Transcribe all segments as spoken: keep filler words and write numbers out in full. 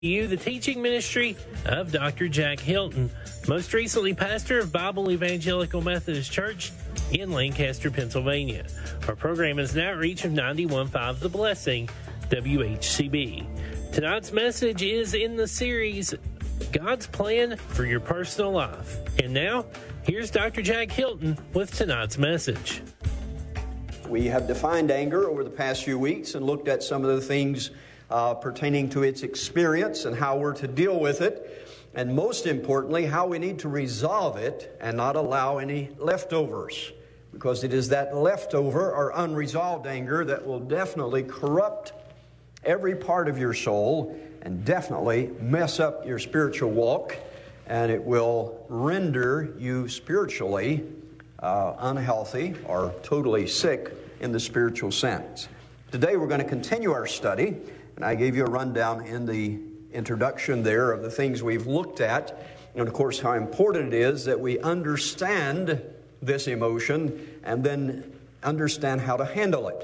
You, the teaching ministry of Doctor Jack Hilton, most recently pastor of Bible Evangelical Methodist Church in Lancaster, Pennsylvania. Our program is an outreach of ninety-one point five The Blessing, W H C B. Tonight's message is in the series, God's Plan for Your Personal Life. And now, here's Doctor Jack Hilton with tonight's message. We have defined anger over the past few weeks and looked at some of the things Uh, pertaining to its experience and how we're to deal with it, and most importantly, how we need to resolve it and not allow any leftovers, because it is that leftover or unresolved anger that will definitely corrupt every part of your soul and definitely mess up your spiritual walk, and it will render you spiritually uh, unhealthy or totally sick in the spiritual sense. Today we're going to continue our study. And I gave you a rundown in the introduction there of the things we've looked at, and of course how important it is that we understand this emotion and then understand how to handle it.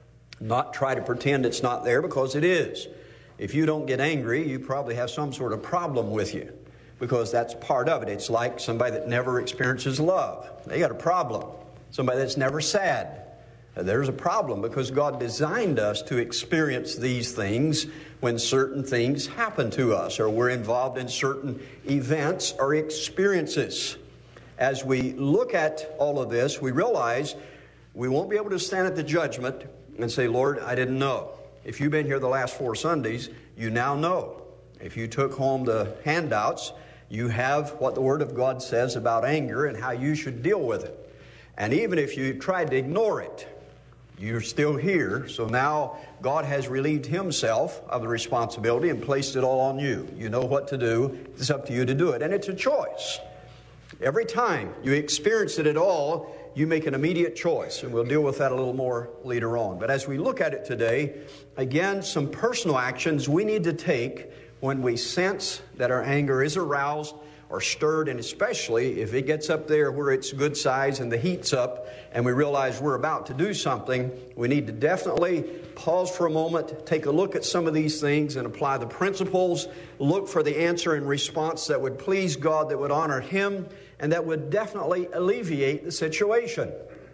Not try to pretend it's not there, because it is. If you don't get angry, you probably have some sort of problem with you, because that's part of it. It's like somebody that never experiences love. They got a problem. Somebody that's never sad. There's a problem, because God designed us to experience these things when certain things happen to us or we're involved in certain events or experiences. As we look at all of this, we realize we won't be able to stand at the judgment and say, Lord, I didn't know. If you've been here the last four Sundays, you now know. If you took home the handouts, you have what the Word of God says about anger and how you should deal with it. And even if you tried to ignore it, you're still here, so now God has relieved Himself of the responsibility and placed it all on you. You know what to do. It's up to you to do it, and it's a choice. Every time you experience it at all, you make an immediate choice, and we'll deal with that a little more later on. But as we look at it today, again, some personal actions we need to take when we sense that our anger is aroused or stirred, and especially if it gets up there where it's good size and the heat's up and we realize we're about to do something, we need to definitely pause for a moment, take a look at some of these things and apply the principles, look for the answer and response that would please God, that would honor Him, and that would definitely alleviate the situation.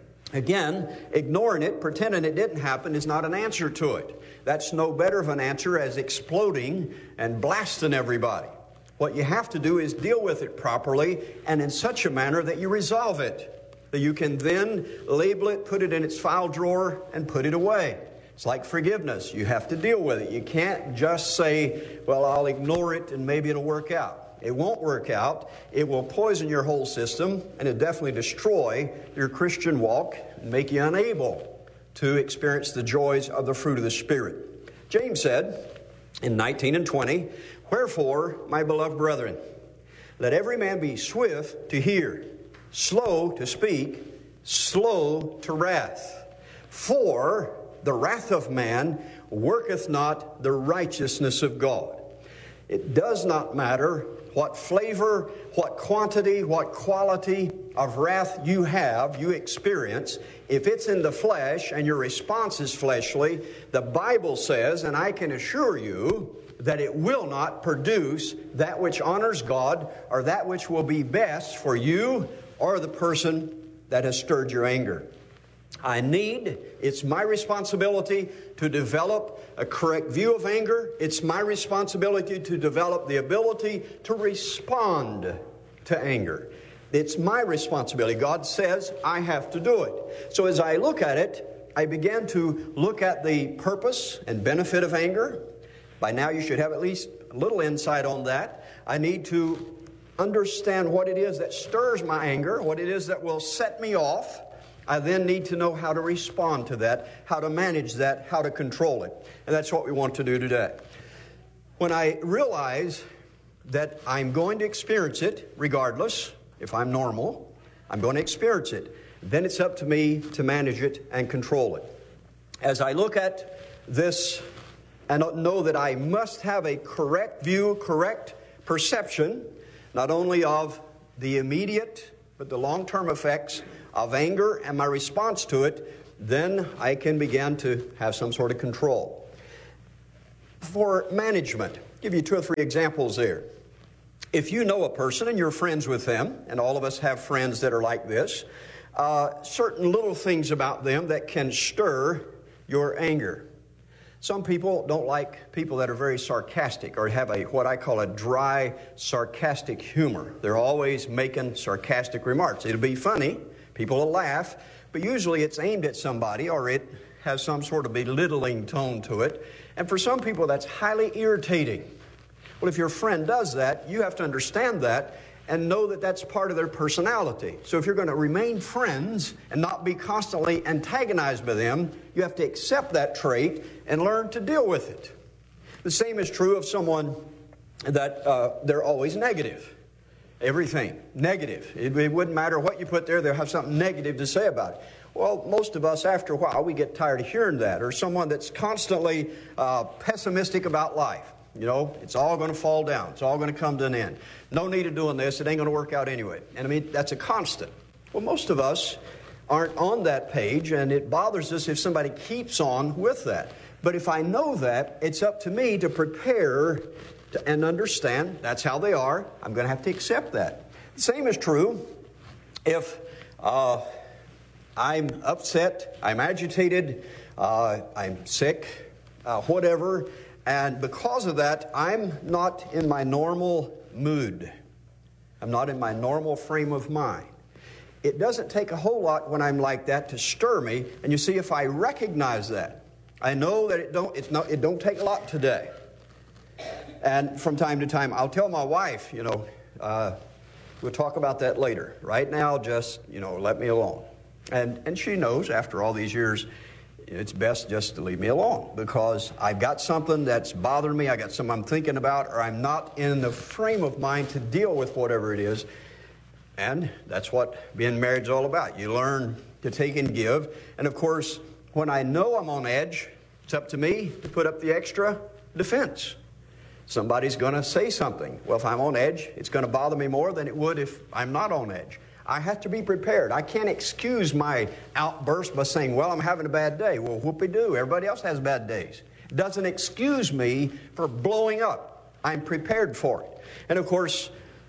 Again, ignoring it, pretending it didn't happen is not an answer to it. That's no better of an answer as exploding and blasting everybody. What you have to do is deal with it properly and in such a manner that you resolve it, that you can then label it, put it in its file drawer, and put it away. It's like forgiveness. You have to deal with it. You can't just say, well, I'll ignore it and maybe it'll work out. It won't work out. It will poison your whole system, and it'll definitely destroy your Christian walk and make you unable to experience the joys of the fruit of the Spirit. James said in nineteen and twenty, Wherefore, my beloved brethren, let every man be swift to hear, slow to speak, slow to wrath. For the wrath of man worketh not the righteousness of God. It does not matter what flavor, what quantity, what quality of wrath you have, you experience. If it's in the flesh and your response is fleshly, the Bible says, and I can assure you, that it will not produce that which honors God or that which will be best for you or the person that has stirred your anger. I need, it's my responsibility to develop a correct view of anger. It's my responsibility to develop the ability to respond to anger. It's my responsibility. God says I have to do it. So as I look at it, I began to look at the purpose and benefit of anger. By now you should have at least a little insight on that. I need to understand what it is that stirs my anger, what it is that will set me off. I then need to know how to respond to that, how to manage that, how to control it. And that's what we want to do today. When I realize that I'm going to experience it regardless, if I'm normal, I'm going to experience it. Then it's up to me to manage it and control it. As I look at this and know that I must have a correct view, correct perception, not only of the immediate, but the long-term effects of anger and my response to it, then I can begin to have some sort of control. For management, give you two or three examples there. If you know a person and you're friends with them, and all of us have friends that are like this, uh, certain little things about them that can stir your anger. Some people don't like people that are very sarcastic or have a what I call a dry, sarcastic humor. They're always making sarcastic remarks. It'll be funny, people will laugh, but usually it's aimed at somebody or it has some sort of belittling tone to it. And for some people, that's highly irritating. Well, if your friend does that, you have to understand that and know that that's part of their personality. So if you're going to remain friends and not be constantly antagonized by them, you have to accept that trait and learn to deal with it. The same is true of someone that uh, they're always negative. Everything negative. It, it wouldn't matter what you put there, they'll have something negative to say about it. Well, most of us, after a while, we get tired of hearing that. Or someone that's constantly uh, pessimistic about life. You know, it's all going to fall down. It's all going to come to an end. No need of doing this. It ain't going to work out anyway. And I mean, that's a constant. Well, most of us aren't on that page, and it bothers us if somebody keeps on with that. But if I know that, it's up to me to prepare to, and understand that's how they are. I'm going to have to accept that. The same is true if uh, I'm upset, I'm agitated, uh, I'm sick, uh, whatever. And because of that, I'm not in my normal mood. I'm not in my normal frame of mind. It doesn't take a whole lot when I'm like that to stir me. And you see, if I recognize that, I know that it don't, it's not, it don't take a lot today. And from time to time, I'll tell my wife, you know, uh, we'll talk about that later. Right now, just, you know, let me alone. And, and she knows after all these years, it's best just to leave me alone because I've got something that's bothering me, I got something I'm thinking about, or I'm not in the frame of mind to deal with whatever it is. And that's what being married is all about. You learn to take and give. And of course, when I know I'm on edge, it's up to me to put up the extra defense. Somebody's going to say something. Well, if I'm on edge, it's going to bother me more than it would if I'm not on edge. I have to be prepared. I can't excuse my outburst by saying, well, I'm having a bad day. Well, whoopee-doo. Everybody else has bad days. It doesn't excuse me for blowing up. I'm prepared for it. And, of course,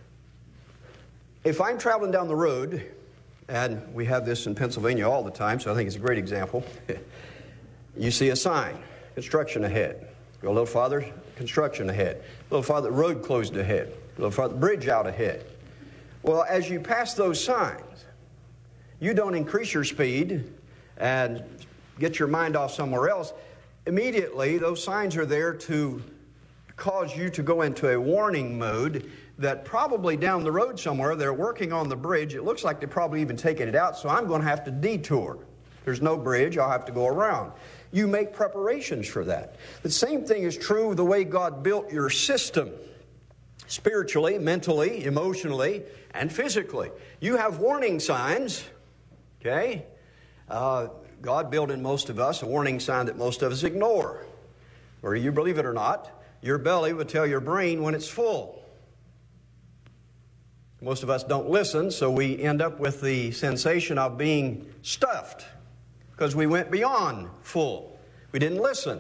if I'm traveling down the road, and we have this in Pennsylvania all the time, so I think it's a great example. You see a sign, construction ahead. Go a little farther, construction ahead. A little farther, road closed ahead. A little farther, bridge out ahead. Well, as you pass those signs, you don't increase your speed and get your mind off somewhere else. Immediately, those signs are there to cause you to go into a warning mode that probably down the road somewhere, they're working on the bridge. It looks like they're probably even taking it out, so I'm going to have to detour. There's no bridge. I'll have to go around. You make preparations for that. The same thing is true the way God built your system. Spiritually, mentally, emotionally, and physically. You have warning signs, okay? Uh, God built in most of us a warning sign that most of us ignore. Whether you believe it or not, your belly will tell your brain when it's full. Most of us don't listen, so we end up with the sensation of being stuffed because we went beyond full. We didn't listen.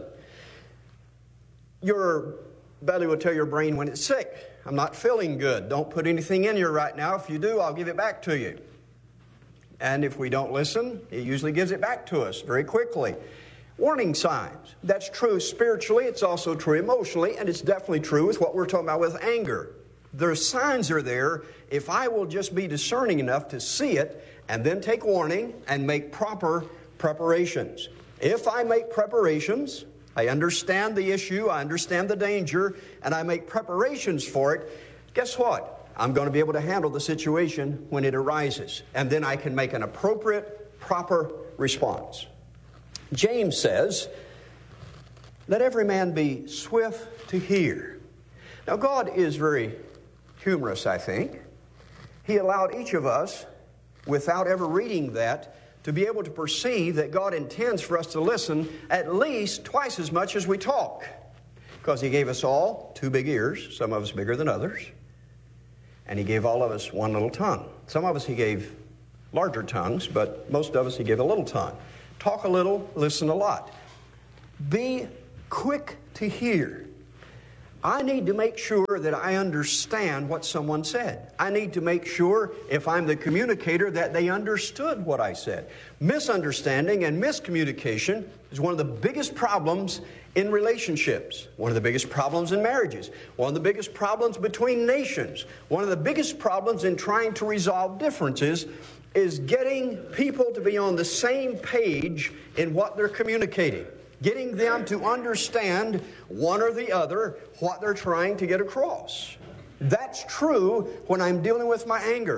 Your belly will tell your brain when it's sick. I'm not feeling good. Don't put anything in here right now. If you do, I'll give it back to you. And if we don't listen, it usually gives it back to us very quickly. Warning signs. That's true spiritually. It's also true emotionally. And it's definitely true with what we're talking about with anger. The signs are there if I will just be discerning enough to see it and then take warning and make proper preparations. If I make preparations, I understand the issue, I understand the danger, and I make preparations for it, guess what? I'm going to be able to handle the situation when it arises. And then I can make an appropriate, proper response. James says, let every man be swift to hear. Now, God is very humorous, I think. He allowed each of us, without ever reading that, to be able to perceive that God intends for us to listen at least twice as much as we talk. Because He gave us all two big ears, some of us bigger than others. And He gave all of us one little tongue. Some of us He gave larger tongues, but most of us He gave a little tongue. Talk a little, listen a lot. Be quick to hear. I need to make sure that I understand what someone said. I need to make sure, if I'm the communicator, that they understood what I said. Misunderstanding and miscommunication is one of the biggest problems in relationships, one of the biggest problems in marriages, one of the biggest problems between nations, one of the biggest problems in trying to resolve differences is getting people to be on the same page in what they're communicating. Getting them to understand one or the other what they're trying to get across. That's true when I'm dealing with my anger.